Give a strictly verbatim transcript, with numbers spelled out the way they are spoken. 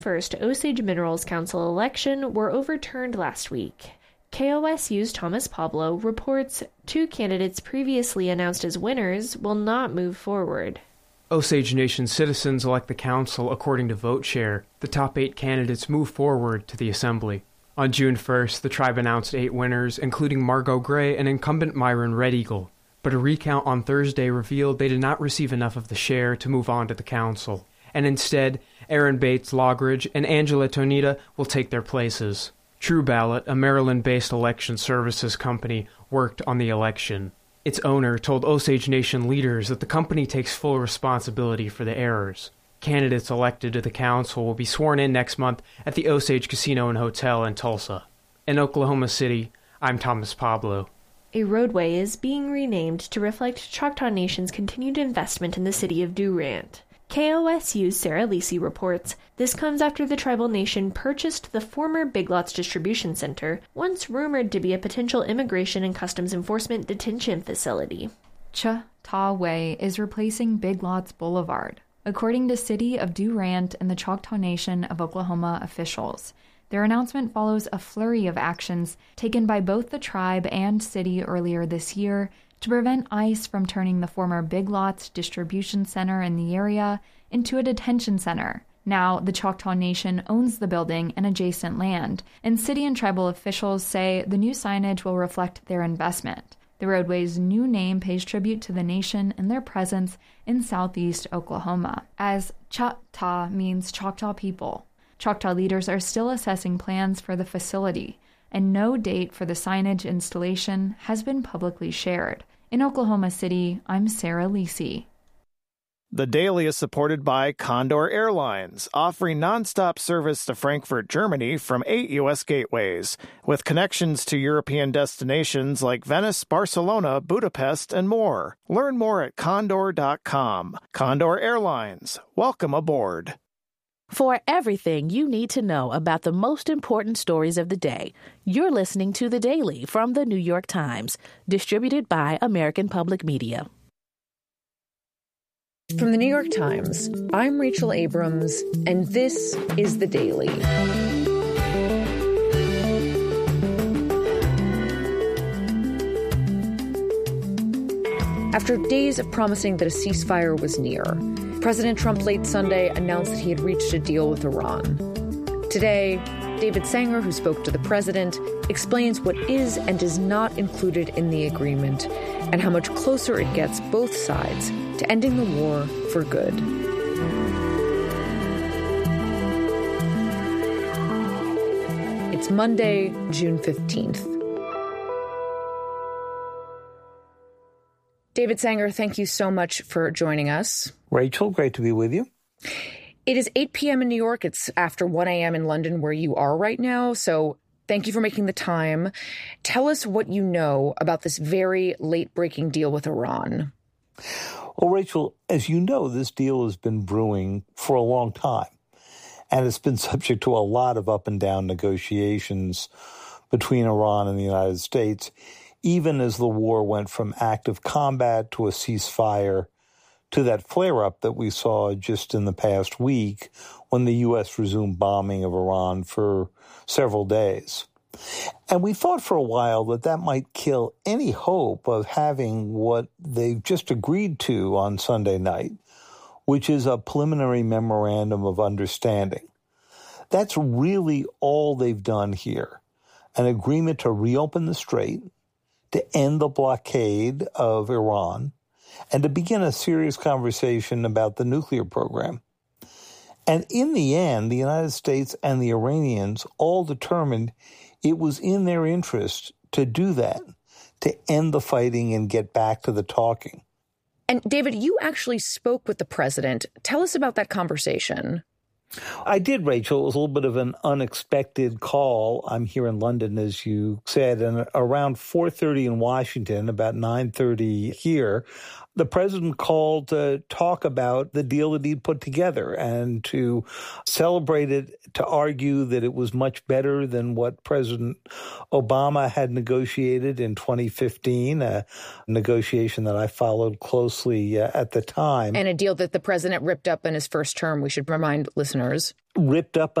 First Osage Minerals Council election were overturned last week. K O S U's Thomas Pablo reports two candidates previously announced as winners will not move forward. Osage Nation citizens elect the council according to vote share. The top eight candidates move forward to the assembly. On June first, the tribe announced eight winners, including Margot Gray and incumbent Myron Red Eagle. But a recount on Thursday revealed they did not receive enough of the share to move on to the council. And instead, Aaron Bates Logridge and Angela Tonita will take their places. True Ballot, a Maryland-based election services company, worked on the election. Its owner told Osage Nation leaders that the company takes full responsibility for the errors. Candidates elected to the council will be sworn in next month at the Osage Casino and Hotel in Tulsa. In Oklahoma City, I'm Thomas Pablo. A roadway is being renamed to reflect Choctaw Nation's continued investment in the city of Durant. K O S U's Sarah Lisi reports this comes after the tribal nation purchased the former Big Lots Distribution Center, once rumored to be a potential immigration and customs enforcement detention facility. Choctaw Way is replacing Big Lots Boulevard, according to City of Durant and the Choctaw Nation of Oklahoma officials. Their announcement follows a flurry of actions taken by both the tribe and city earlier this year to prevent ICE from turning the former Big Lots distribution center in the area into a detention center. Now, the Choctaw Nation owns the building and adjacent land, and city and tribal officials say the new signage will reflect their investment. The roadway's new name pays tribute to the nation and their presence in southeast Oklahoma, as Choctaw means Choctaw people. Choctaw leaders are still assessing plans for the facility, and no date for the signage installation has been publicly shared. In Oklahoma City, I'm Sarah Lisi. The Daily is supported by Condor Airlines, offering nonstop service to Frankfurt, Germany from eight U S gateways, with connections to European destinations like Venice, Barcelona, Budapest, and more. Learn more at condor dot com. Condor Airlines, welcome aboard. For everything you need to know about the most important stories of the day, you're listening to The Daily from The New York Times, distributed by American Public Media. From The New York Times, I'm Rachel Abrams, and this is The Daily. After days of promising that a ceasefire was near, President Trump late Sunday announced that he had reached a deal with Iran. Today, David Sanger, who spoke to the president, explains what is and is not included in the agreement and how much closer it gets both sides to ending the war for good. It's Monday, June fifteenth. David Sanger, thank you so much for joining us. Rachel, great to be with you. It is eight p.m. in New York. It's after one a.m. in London, where you are right now. So thank you for making the time. Tell us what you know about this very late-breaking deal with Iran. Well, Rachel, as you know, this deal has been brewing for a long time, and it's been subject to a lot of up and down negotiations between Iran and the United States, even as the war went from active combat to a ceasefire to that flare-up that we saw just in the past week when the U S resumed bombing of Iran for several days. And we thought for a while that that might kill any hope of having what they've just agreed to on Sunday night, which is a preliminary memorandum of understanding. That's really all they've done here, an agreement to reopen the strait, to end the blockade of Iran, and to begin a serious conversation about the nuclear program. And in the end, the United States and the Iranians all determined it was in their interest to do that, to end the fighting and get back to the talking. And David, you actually spoke with the president. Tell us about that conversation. I did, Rachel. It was a little bit of an unexpected call. I'm here in London, as you said, and around four thirty in Washington, about nine thirty here, the president called to talk about the deal that he'd put together and to celebrate it, to argue that it was much better than what President Obama had negotiated in twenty fifteen, a negotiation that I followed closely uh, at the time. And a deal that the president ripped up in his first term, we should remind listeners. Ripped up